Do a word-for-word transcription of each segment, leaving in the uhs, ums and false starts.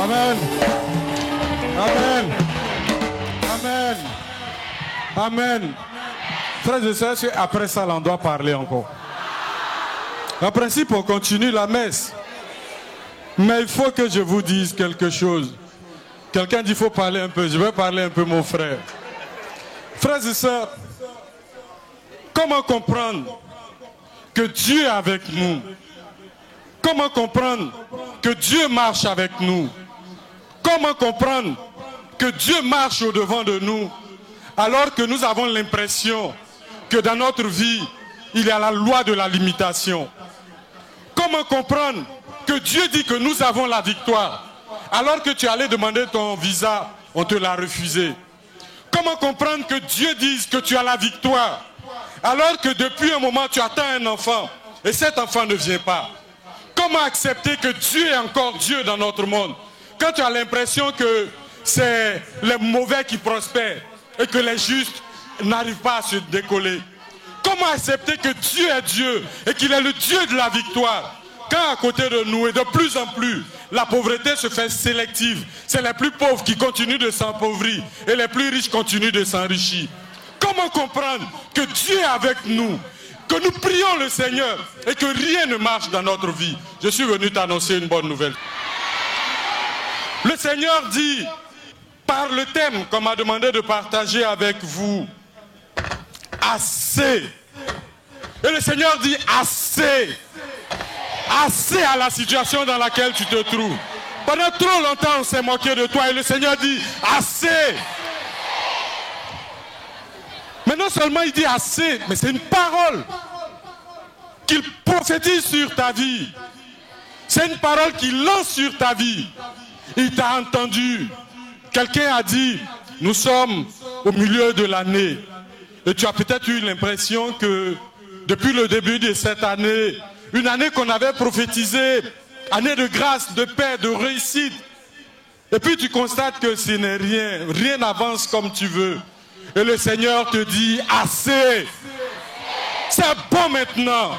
Amen. Amen. Amen. Amen. Frères et sœurs, après ça, on doit parler encore. En principe, on continue la messe. Mais il faut que je vous dise quelque chose. Quelqu'un dit qu'il faut parler un peu. Je vais parler un peu, mon frère. Frères et sœurs, comment comprendre que Dieu est avec nous? Comment comprendre que Dieu marche avec nous? Comment comprendre que Dieu marche au-devant de nous alors que nous avons l'impression que dans notre vie, il y a la loi de la limitation? Comment comprendre que Dieu dit que nous avons la victoire alors que tu allais demander ton visa, on te l'a refusé? Comment comprendre que Dieu dise que tu as la victoire alors que depuis un moment tu attends un enfant et cet enfant ne vient pas? Comment accepter que Dieu est encore Dieu dans notre monde quand tu as l'impression que c'est les mauvais qui prospèrent et que les justes n'arrivent pas à se décoller? Comment accepter que Dieu est Dieu et qu'il est le Dieu de la victoire quand à côté de nous et de plus en plus la pauvreté se fait sélective? C'est les plus pauvres qui continuent de s'appauvrir et les plus riches continuent de s'enrichir. Comment comprendre que Dieu est avec nous, que nous prions le Seigneur et que rien ne marche dans notre vie? Je suis venu t'annoncer une bonne nouvelle. Le Seigneur dit, par le thème qu'on m'a demandé de partager avec vous, assez. Et le Seigneur dit assez. Assez à la situation dans laquelle tu te trouves. Pendant trop longtemps, on s'est moqué de toi et le Seigneur dit assez. Mais non seulement il dit assez, mais c'est une parole qu'il prophétise sur ta vie. C'est une parole qu'il lance sur ta vie. Il t'a entendu. Quelqu'un a dit, nous sommes au milieu de l'année. Et tu as peut-être eu l'impression que depuis le début de cette année, une année qu'on avait prophétisée, année de grâce, de paix, de réussite. Et puis tu constates que ce n'est rien, rien n'avance comme tu veux. Et le Seigneur te dit, assez, c'est bon maintenant.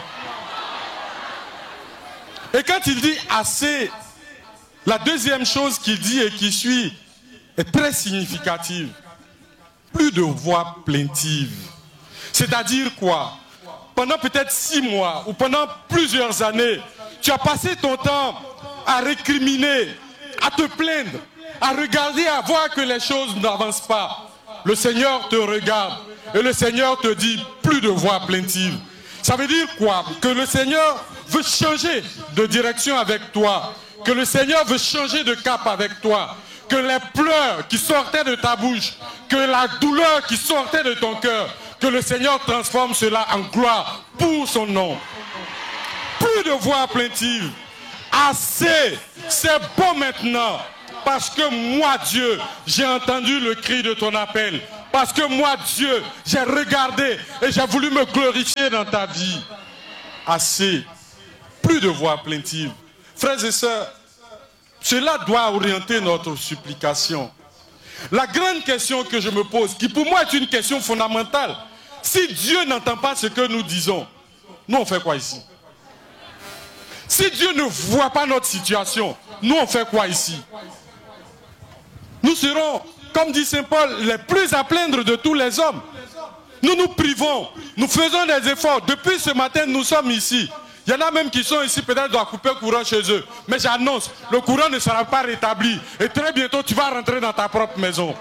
Et quand il dit assez, la deuxième chose qu'il dit et qui suit est très significative. Plus de voix plaintives. C'est-à-dire quoi? Pendant peut-être six mois ou pendant plusieurs années, tu as passé ton temps à récriminer, à te plaindre, à regarder, à voir que les choses n'avancent pas. Le Seigneur te regarde et le Seigneur te dit plus de voix plaintives. Ça veut dire quoi? Que le Seigneur veut changer de direction avec toi, que le Seigneur veut changer de cap avec toi, que les pleurs qui sortaient de ta bouche, que la douleur qui sortait de ton cœur, que le Seigneur transforme cela en gloire pour son nom. Plus de voix plaintives. Assez, c'est bon maintenant. Parce que moi, Dieu, j'ai entendu le cri de ton appel. Parce que moi, Dieu, j'ai regardé et j'ai voulu me glorifier dans ta vie. Assez. Plus de voix plaintives. Frères et sœurs, cela doit orienter notre supplication. La grande question que je me pose, qui pour moi est une question fondamentale, si Dieu n'entend pas ce que nous disons, nous on fait quoi ici? Si Dieu ne voit pas notre situation, nous on fait quoi ici? Nous serons, comme dit Saint Paul, les plus à plaindre de tous les hommes. Nous nous privons, nous faisons des efforts. Depuis ce matin, nous sommes ici. Il y en a même qui sont ici, peut-être doivent couper le courant chez eux. Mais j'annonce, le courant ne sera pas rétabli. Et très bientôt, tu vas rentrer dans ta propre maison.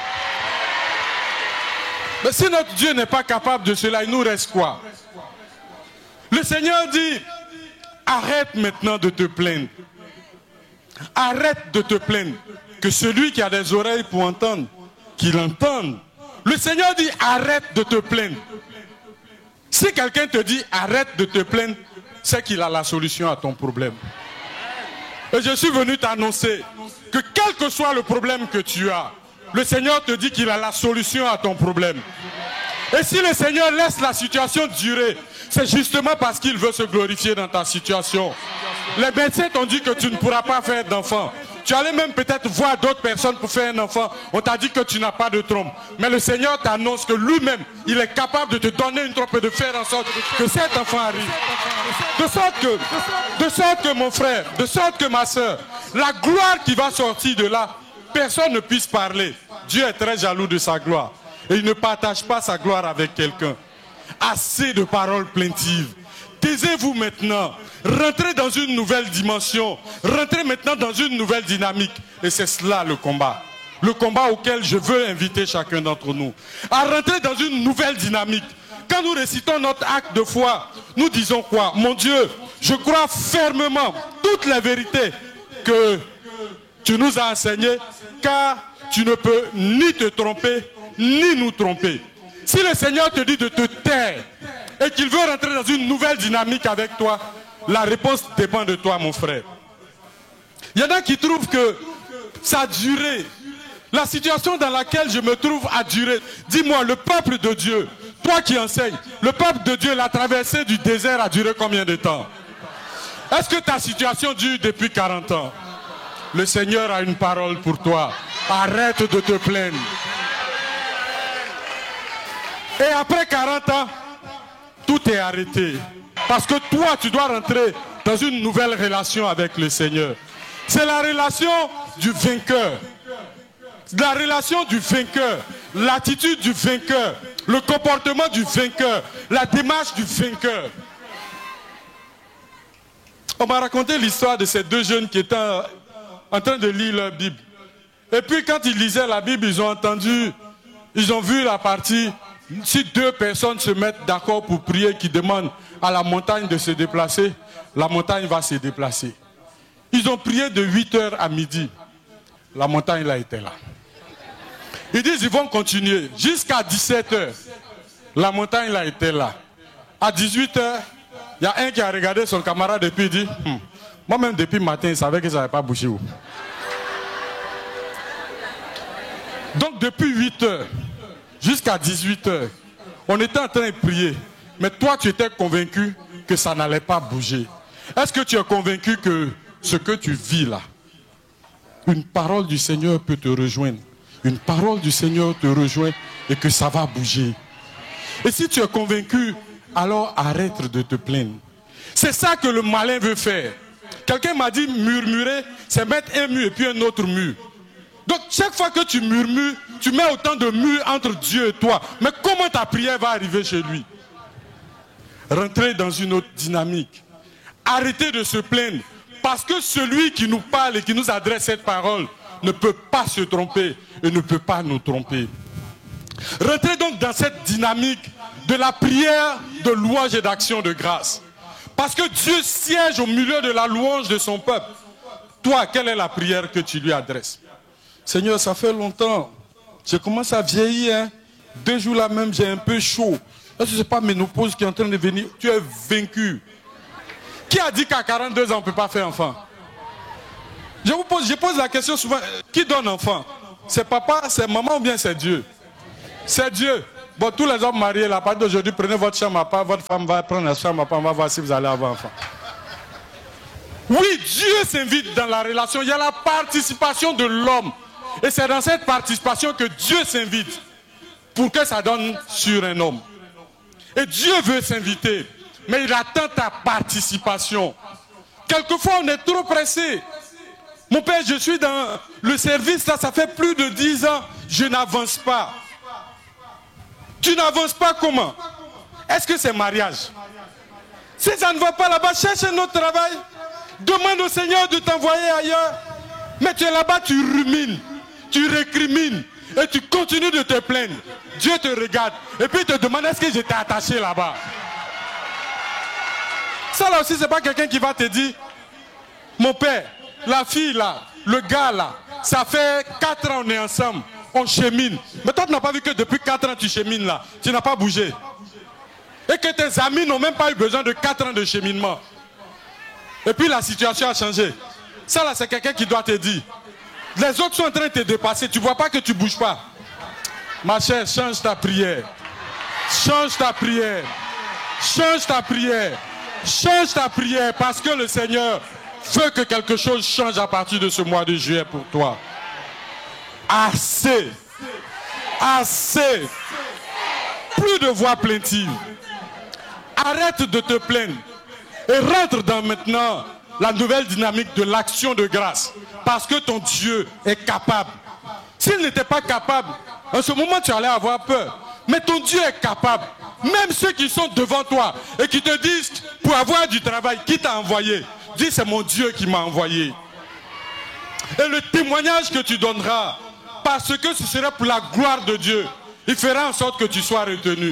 Mais si notre Dieu n'est pas capable de cela, il nous reste quoi? Le Seigneur dit, arrête maintenant de te plaindre. Arrête de te plaindre. Que celui qui a des oreilles pour entendre, qu'il entende. Le Seigneur dit, arrête de te plaindre. Si quelqu'un te dit, arrête de te plaindre, c'est qu'il a la solution à ton problème. Et je suis venu t'annoncer que quel que soit le problème que tu as, le Seigneur te dit qu'il a la solution à ton problème. Et si le Seigneur laisse la situation durer, c'est justement parce qu'il veut se glorifier dans ta situation. Les médecins t'ont dit que tu ne pourras pas faire d'enfant. Tu allais même peut-être voir d'autres personnes pour faire un enfant. On t'a dit que tu n'as pas de trompe. Mais le Seigneur t'annonce que lui-même, il est capable de te donner une trompe et de faire en sorte que cet enfant arrive. De sorte que, de sorte que mon frère, de sorte que ma soeur, la gloire qui va sortir de là, personne ne puisse parler. Dieu est très jaloux de sa gloire. Et il ne partage pas sa gloire avec quelqu'un. Assez de paroles plaintives. Taisez-vous maintenant. Rentrez dans une nouvelle dimension. Rentrez maintenant dans une nouvelle dynamique. Et c'est cela le combat. Le combat auquel je veux inviter chacun d'entre nous. À rentrer dans une nouvelle dynamique. Quand nous récitons notre acte de foi, nous disons quoi? Mon Dieu, je crois fermement toutes les vérités que tu nous as enseignées, car tu ne peux ni te tromper, ni nous tromper. Si le Seigneur te dit de te taire et qu'il veut rentrer dans une nouvelle dynamique avec toi, la réponse dépend de toi, mon frère. Il y en a qui trouvent que ça a duré. La situation dans laquelle je me trouve a duré. Dis-moi, le peuple de Dieu, toi qui enseignes, le peuple de Dieu, la traversée du désert a duré combien de temps? Est-ce que ta situation dure depuis quarante ans? Le Seigneur a une parole pour toi. Arrête de te plaindre. Et après quarante ans, tout est arrêté. Parce que toi, tu dois rentrer dans une nouvelle relation avec le Seigneur. C'est la relation du vainqueur. La relation du vainqueur. L'attitude du vainqueur. Le comportement du vainqueur. La démarche du vainqueur. On m'a raconté l'histoire de ces deux jeunes qui étaient en train de lire leur Bible. Et puis quand ils lisaient la Bible, ils ont entendu, ils ont vu la partie, si deux personnes se mettent d'accord pour prier, qui demandent à la montagne de se déplacer, la montagne va se déplacer. Ils ont prié de huit heures à midi. La montagne là était là. Ils disent ils vont continuer jusqu'à dix-sept heures. La montagne là était là. À dix-huit heures, il y a un qui a regardé son camarade et puis il dit hm, moi-même depuis le matin, il savait que ça n'avait pas bougé. Où. Donc depuis huit heures jusqu'à dix-huit heures, on était en train de prier. Mais toi, tu étais convaincu que ça n'allait pas bouger. Est-ce que tu es convaincu que ce que tu vis là, une parole du Seigneur peut te rejoindre? Une parole du Seigneur te rejoint et que ça va bouger. Et si tu es convaincu, alors arrête de te plaindre. C'est ça que le malin veut faire. Quelqu'un m'a dit murmurer, c'est mettre un mur et puis un autre mur. Donc chaque fois que tu murmures, tu mets autant de murs entre Dieu et toi. Mais comment ta prière va arriver chez lui? Rentrez dans une autre dynamique. Arrêtez de se plaindre. Parce que celui qui nous parle et qui nous adresse cette parole ne peut pas se tromper et ne peut pas nous tromper. Rentrez donc dans cette dynamique de la prière de louange et d'action de grâce. Parce que Dieu siège au milieu de la louange de son peuple. Toi, quelle est la prière que tu lui adresses? Seigneur, ça fait longtemps. Je commence à vieillir. Hein. Deux jours là même, j'ai un peu chaud. Est-ce que ce n'est pas ménopause qui est en train de venir? Tu es vaincu. Qui a dit qu'à quarante-deux ans, on ne peut pas faire enfant? Je vous pose, je pose la question souvent. Qui donne enfant? C'est papa, c'est maman ou bien c'est Dieu? C'est Dieu. Bon, tous les hommes mariés, là, à partir d'aujourd'hui, prenez votre chambre à part, votre femme va prendre la chambre à part, on va voir si vous allez avoir enfant. Oui, Dieu s'invite dans la relation. Il y a la participation de l'homme. Et c'est dans cette participation que Dieu s'invite pour que ça donne sur un homme. Et Dieu veut s'inviter, mais il attend ta participation. Quelquefois, on est trop pressé. Mon père, je suis dans le service, là, ça fait plus de dix ans, je n'avance pas. Tu n'avances pas comment? Est-ce que c'est mariage? Si ça ne va pas là-bas, cherche un autre travail. Demande au Seigneur de t'envoyer ailleurs. Mais tu es là-bas, tu rumines, tu récrimines et tu continues de te plaindre. Dieu te regarde et puis il te demande est-ce que j'étais attaché là-bas? Ça là aussi, c'est pas quelqu'un qui va te dire mon père, la fille là, le gars là, ça fait quatre ans on est ensemble, on chemine. Mais toi tu n'as pas vu que depuis quatre ans tu chemines là, tu n'as pas bougé. Et que tes amis n'ont même pas eu besoin de quatre ans de cheminement. Et puis la situation a changé. Ça là c'est quelqu'un qui doit te dire. Les autres sont en train de te dépasser, tu ne vois pas que tu ne bouges pas. Ma chère, change ta prière. Change ta prière. Change ta prière. Change ta prière parce que le Seigneur veut que quelque chose change à partir de ce mois de juillet pour toi. Assez. Assez. Plus de voix plaintives. Arrête de te plaindre. Et rentre dans maintenant la nouvelle dynamique de l'action de grâce. Parce que ton Dieu est capable. S'il n'était pas capable, en ce moment tu allais avoir peur. Mais ton Dieu est capable. Même ceux qui sont devant toi et qui te disent, pour avoir du travail, qui t'a envoyé? Dis, c'est mon Dieu qui m'a envoyé. Et le témoignage que tu donneras, parce que ce sera pour la gloire de Dieu, il fera en sorte que tu sois retenu.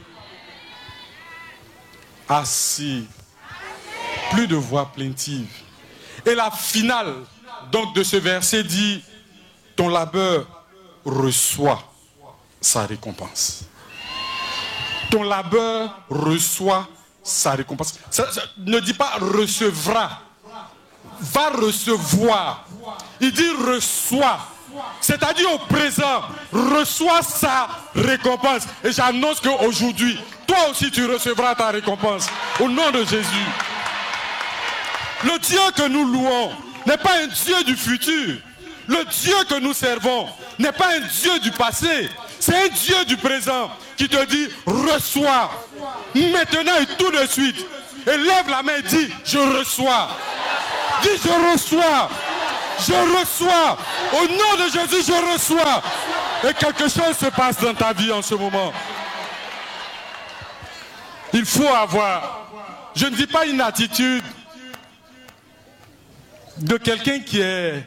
Assis. Plus de voix plaintives. Et la finale donc de ce verset dit, ton labeur reçoit sa récompense. Ton labeur reçoit sa récompense. Ça, ça, ne dit pas recevra. Va recevoir. Il dit reçoit. C'est-à-dire au présent, reçoit sa récompense. Et j'annonce qu'aujourd'hui, toi aussi tu recevras ta récompense. Au nom de Jésus. Le Dieu que nous louons n'est pas un Dieu du futur. Le Dieu que nous servons n'est pas un Dieu du passé. C'est un Dieu du présent qui te dit reçois. Maintenant et tout de suite. Et lève la main et dis je reçois. Dis je reçois. Je reçois. Au nom de Jésus, je reçois. Et quelque chose se passe dans ta vie en ce moment. Il faut avoir, je ne dis pas une attitude de quelqu'un qui est,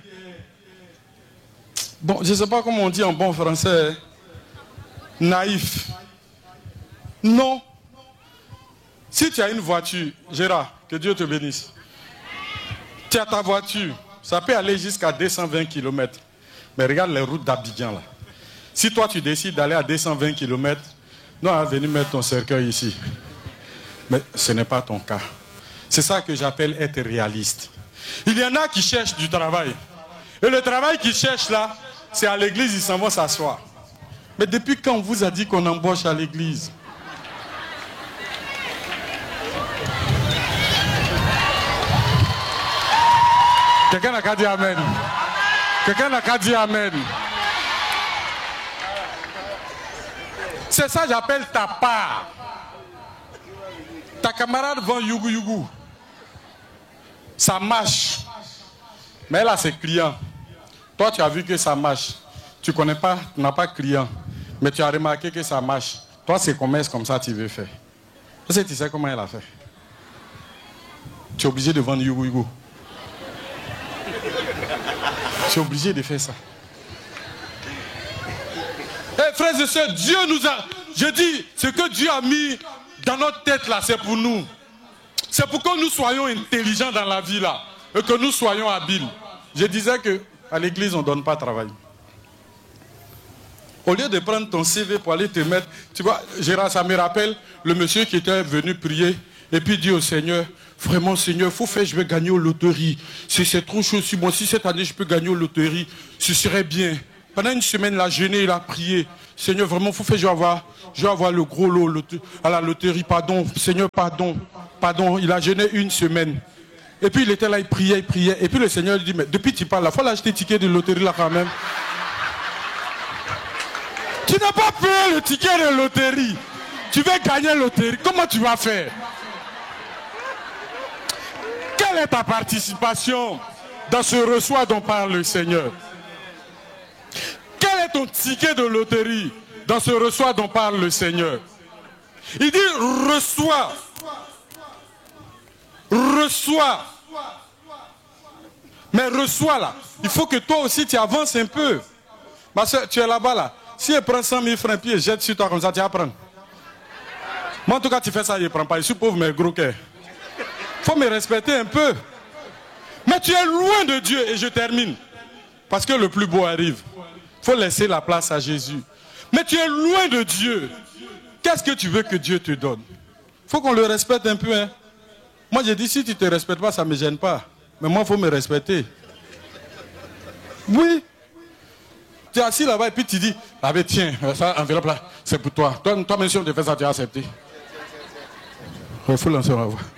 bon, je ne sais pas comment on dit en bon français, naïf. Non. Si tu as une voiture, Gérard, que Dieu te bénisse. Tu as ta voiture, ça peut aller jusqu'à deux cent vingt kilomètres. Mais regarde les routes d'Abidjan là. Si toi tu décides d'aller à deux cent vingt kilomètres, non, à venir mettre ton cercueil ici. Mais ce n'est pas ton cas. C'est ça que j'appelle être réaliste. Il y en a qui cherchent du travail. Et le travail qu'ils cherchent là, c'est à l'église, ils s'en vont s'asseoir. Mais depuis quand on vous a dit qu'on embauche à l'église? Quelqu'un n'a qu'à dire amen. Quelqu'un n'a qu'à dire amen. C'est ça que j'appelle ta part. Ta camarade vend yougou yougou. Ça marche. Mais elle a ses clients. Toi, tu as vu que ça marche. Tu ne connais pas, tu n'as pas de client. Mais tu as remarqué que ça marche. Toi, c'est commerce comme ça tu veux faire. Est-ce que tu sais comment elle a fait? Tu es obligé de vendre yougou yougou. Tu es obligé de faire ça. Hey, frères et sœurs, Dieu nous a... Je dis, ce que Dieu a mis dans notre tête là, c'est pour nous. C'est pour que nous soyons intelligents dans la vie là. Et que nous soyons habiles. Je disais qu'à l'église, on ne donne pas de travail. Au lieu de prendre ton C V pour aller te mettre... Tu vois, Gérard, ça me rappelle le monsieur qui était venu prier et puis dit au Seigneur, vraiment Seigneur, il faut faire, je vais gagner aux loteries. Si c'est trop chaud, si moi, si cette année je peux gagner aux loteries, ce serait bien. Pendant une semaine, il a jeûné, il a prié. Seigneur, vraiment, il faut faire, je vais avoir, je vais avoir le gros lot à la loterie. Pardon, Seigneur, pardon, pardon. Il a jeûné une semaine. Et puis il était là, il priait, il priait. Et puis le Seigneur lui dit, mais depuis tu parles, il faut l'acheter ticket de loterie là quand même. Tu n'as pas payé le ticket de loterie. Tu veux gagner la loterie. Comment tu vas faire? Quelle est ta participation dans ce reçoit dont parle le Seigneur? Quel est ton ticket de loterie dans ce reçoit dont parle le Seigneur? Il dit reçois. Reçois. Mais reçois là. Il faut que toi aussi tu avances un peu. Ma soeur, tu es là-bas là. Si elle prend cent mille francs puis elle jette sur toi comme ça, tu vas prendre. Moi en tout cas tu fais ça, je ne prends pas. Je suis pauvre mais gros cœur. Il faut me respecter un peu. Mais tu es loin de Dieu. Et je termine. Parce que le plus beau arrive. Il faut laisser la place à Jésus. Mais tu es loin de Dieu. Qu'est-ce que tu veux que Dieu te donne? Il faut qu'on le respecte un peu. Hein? Moi j'ai dit si tu ne te respectes pas, ça ne me gêne pas. Mais moi il faut me respecter. Oui. Tu es assis là-bas et puis tu dis, ah ben tiens, ça enveloppe là, c'est pour toi. Toi, toi même si on te fait ça, tu as accepté. Il faut lancer la voix.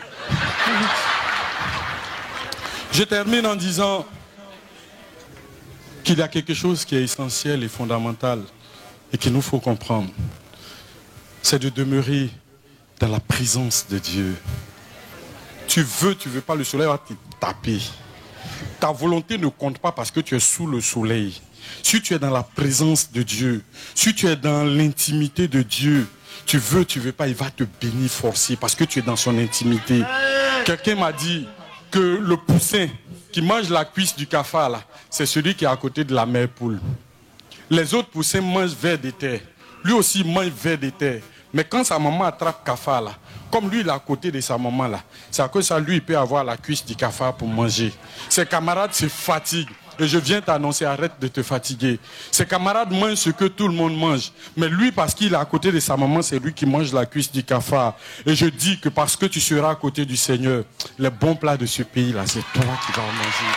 Je termine en disant qu'il y a quelque chose qui est essentiel et fondamental et qu'il nous faut comprendre. C'est de demeurer dans la présence de Dieu. Tu veux, tu veux pas, le soleil va te taper. Ta volonté ne compte pas parce que tu es sous le soleil. Si tu es dans la présence de Dieu, si tu es dans l'intimité de Dieu, tu veux, tu veux pas, il va te bénir forcer parce que tu es dans son intimité. Quelqu'un m'a dit que le poussin qui mange la cuisse du cafard, là, c'est celui qui est à côté de la mère poule. Les autres poussins mangent vers des terres. Lui aussi mange vers des terres. Mais quand sa maman attrape cafard, là, comme lui il est à côté de sa maman, là, c'est à cause de ça, lui, il peut avoir la cuisse du cafard pour manger. Ses camarades se fatiguent. Et je viens t'annoncer, arrête de te fatiguer. Ses camarades mangent ce que tout le monde mange. Mais lui, parce qu'il est à côté de sa maman, c'est lui qui mange la cuisse du cafard. Et je dis que parce que tu seras à côté du Seigneur, les bons plats de ce pays-là, c'est toi qui vas en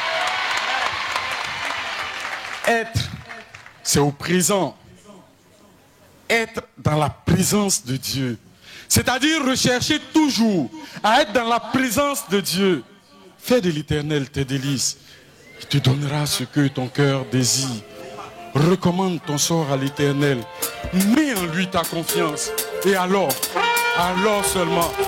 manger. Être, c'est au présent. Être dans la présence de Dieu. C'est-à-dire rechercher toujours à être dans la présence de Dieu. Fais de l'Éternel tes délices. Il te donnera ce que ton cœur désire. Recommande ton sort à l'Éternel. Mets en lui ta confiance. Et alors, alors seulement,